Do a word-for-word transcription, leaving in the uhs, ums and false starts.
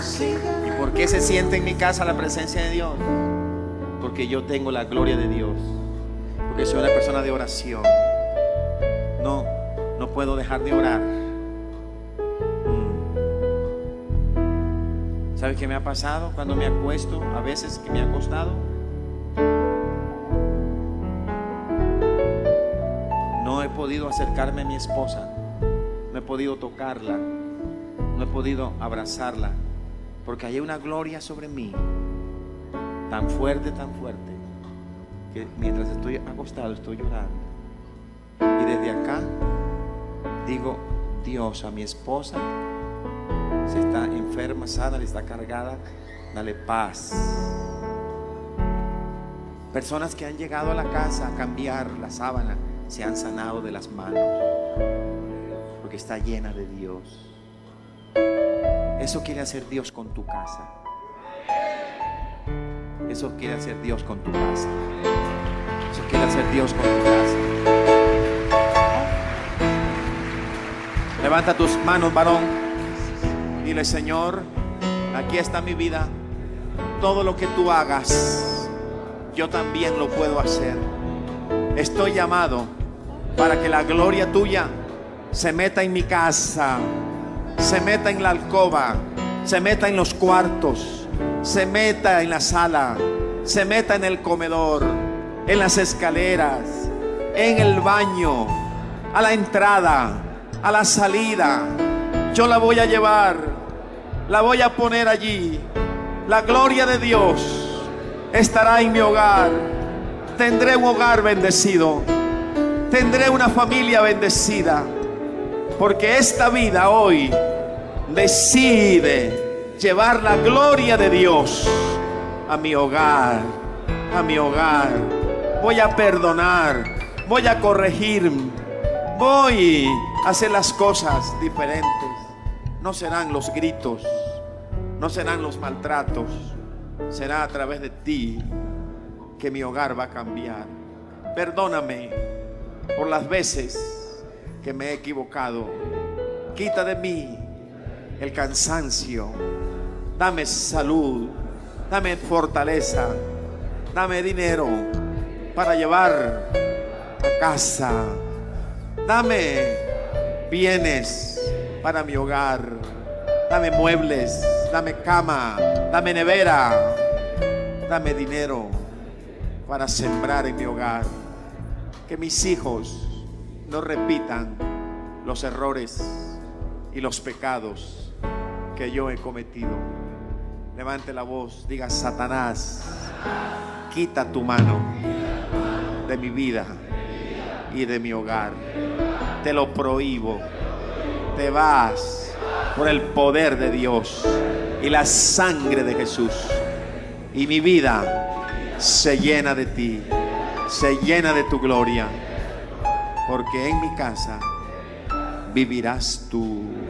¿Y por qué se siente en mi casa la presencia de Dios? Porque yo tengo la gloria de Dios. Porque soy una persona de oración. No, no puedo dejar de orar. Mm. ¿Sabes qué me ha pasado cuando me acuesto? A veces que me ha acostado, no he podido acercarme a mi esposa, no he podido tocarla, no he podido abrazarla, porque hay una gloria sobre mí tan fuerte, tan fuerte, que mientras estoy acostado estoy llorando. Y desde acá digo: Dios, a mi esposa, si está enferma, sana, le está cargada, dale paz. Personas que han llegado a la casa a cambiar la sábana se han sanado de las manos, porque está llena de Dios. Eso quiere hacer Dios con tu casa. Eso quiere hacer Dios con tu casa. Eso quiere hacer Dios con tu casa. Levanta tus manos, varón. Dile: Señor, aquí está mi vida. Todo lo que tú hagas, yo también lo puedo hacer. Estoy llamado para que la gloria tuya se meta en mi casa, se meta en la alcoba, se meta en los cuartos, se meta en la sala, se meta en el comedor, en las escaleras, en el baño, a la entrada, a la salida. Yo la voy a llevar, la voy a poner allí. La gloria de Dios estará en mi hogar. Tendré un hogar bendecido, tendré una familia bendecida, porque esta vida hoy decide llevar la gloria de Dios a mi hogar, a mi hogar. Voy a perdonar, voy a corregir, voy a hacer las cosas diferentes. No serán los gritos, no serán los maltratos, será a través de ti que mi hogar va a cambiar. Perdóname por las veces que me he equivocado. Quita de mí el cansancio. Dame salud, dame fortaleza, dame dinero para llevar a casa. Dame bienes para mi hogar. Dame muebles, dame cama, dame nevera, dame dinero para sembrar en mi hogar. Que mis hijos no repitan los errores y los pecados que yo he cometido. Levante la voz, diga: Satanás, quita tu mano de mi vida y de mi hogar. Te lo prohíbo. Te vas por el poder de Dios y la sangre de Jesús. Y mi vida se llena de ti, se llena de tu gloria, porque en mi casa vivirás tú.